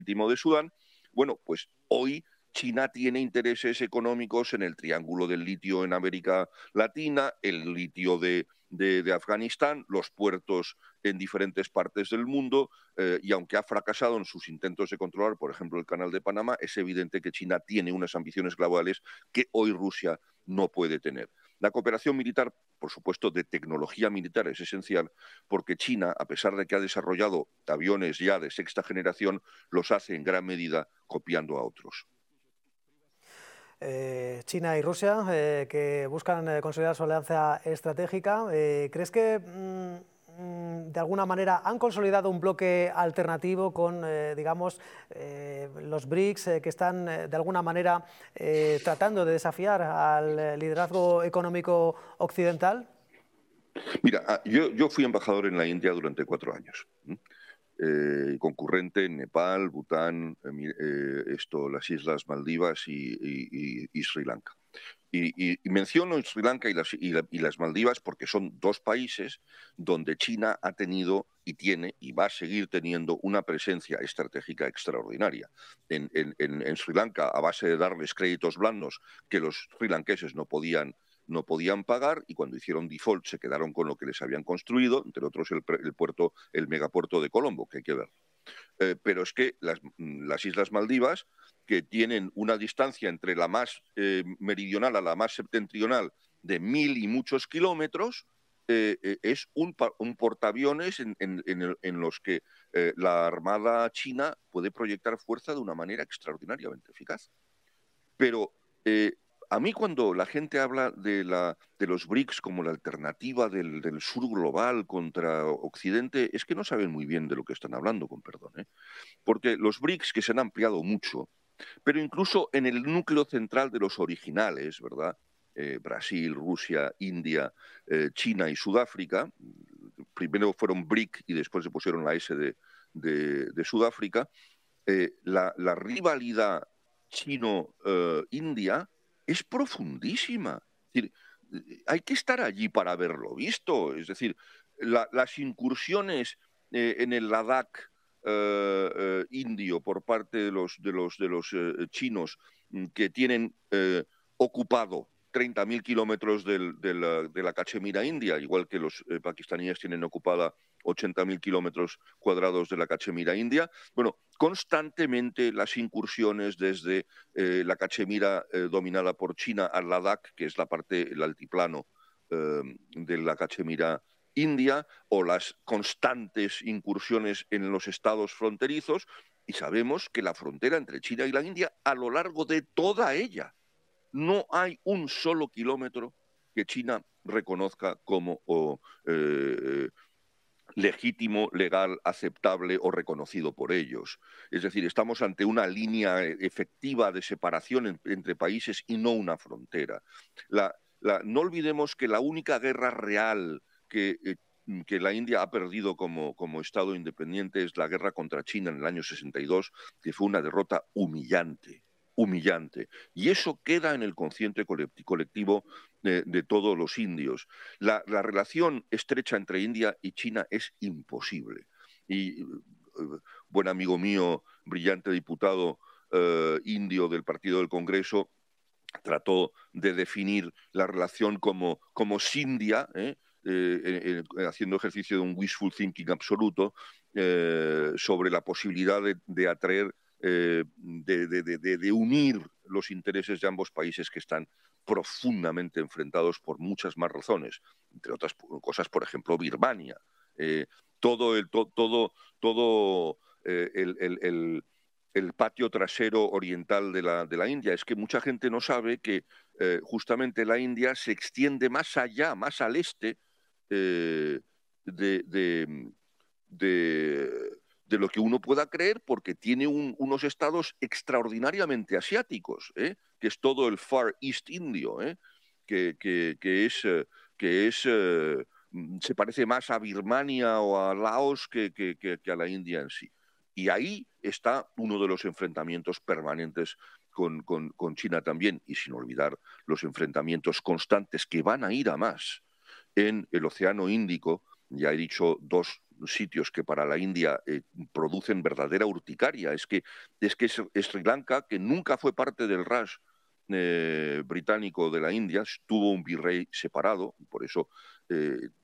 marítimo de Sudán. Bueno, pues hoy China tiene intereses económicos en el triángulo del litio en América Latina, el litio de Afganistán, los puertos en diferentes partes del mundo, y aunque ha fracasado en sus intentos de controlar, por ejemplo, el Canal de Panamá, es evidente que China tiene unas ambiciones globales que hoy Rusia no puede tener. La cooperación militar, por supuesto, de tecnología militar es esencial porque China, a pesar de que ha desarrollado aviones ya de sexta generación, los hace en gran medida copiando a otros. China y Rusia, que buscan consolidar su alianza estratégica. ¿Crees que de alguna manera han consolidado un bloque alternativo con, digamos, los BRICS, que están de alguna manera tratando de desafiar al liderazgo económico occidental? Mira, yo fui embajador en la India durante 4 años. Concurrente en Nepal, Bután, las Islas Maldivas y Sri Lanka. Y menciono Sri Lanka y las Maldivas porque son dos países donde China ha tenido y tiene y va a seguir teniendo una presencia estratégica extraordinaria. En Sri Lanka, a base de darles créditos blandos que los srilankeses no podían pagar, y cuando hicieron default se quedaron con lo que les habían construido, entre otros el megapuerto de Colombo, que hay que ver. Pero es que las Islas Maldivas, que tienen una distancia entre la más meridional a la más septentrional de 1000 y muchos kilómetros, es un portaaviones en los que la Armada china puede proyectar fuerza de una manera extraordinariamente eficaz. Pero a mí, cuando la gente habla de los BRICS como la alternativa del sur global contra Occidente, es que no saben muy bien de lo que están hablando, con perdón, ¿eh? Porque los BRICS, que se han ampliado mucho, pero incluso en el núcleo central de los originales, ¿verdad? Brasil, Rusia, India, China y Sudáfrica, primero fueron BRIC y después se pusieron la S de Sudáfrica. La rivalidad chino-india es profundísima. Es decir, hay que estar allí para haberlo visto. Es decir, las incursiones en el Ladakh indio por parte de los chinos, que tienen ocupado 30.000 kilómetros de la Cachemira india, igual que los pakistaníes tienen ocupada 80.000 kilómetros cuadrados de la Cachemira india. Bueno, constantemente las incursiones desde la Cachemira dominada por China al Ladakh, que es el altiplano de la Cachemira India, o las constantes incursiones en los estados fronterizos, y sabemos que la frontera entre China y la India, a lo largo de toda ella, no hay un solo kilómetro que China reconozca como legítimo, legal, aceptable o reconocido por ellos. Es decir, estamos ante una línea efectiva de separación entre países y no una frontera. No olvidemos que la única guerra real que la India ha perdido como Estado independiente es la guerra contra China en el año 62, que fue una derrota humillante. Y eso queda en el consciente colectivo de todos los indios. La relación estrecha entre India y China es imposible. Y buen amigo mío, brillante diputado indio del Partido del Congreso, trató de definir la relación como Sindia, haciendo ejercicio de un wishful thinking absoluto, sobre la posibilidad de atraer, de unir los intereses de ambos países, que están profundamente enfrentados por muchas más razones, entre otras cosas, por ejemplo, Birmania. Todo el patio trasero oriental de la India. Es que mucha gente no sabe que justamente la India se extiende más allá, más al este de, de, de lo que uno pueda creer, porque tiene unos estados extraordinariamente asiáticos, que es todo el Far East indio, que es se parece más a Birmania o a Laos que a la India en sí. Y ahí está uno de los enfrentamientos permanentes con China también, y sin olvidar los enfrentamientos constantes, que van a ir a más, en el Océano Índico. Ya he dicho dos sitios que para la India producen verdadera urticaria. Es que Sri Lanka, que nunca fue parte del Raj británico de la India, tuvo un virrey separado, por eso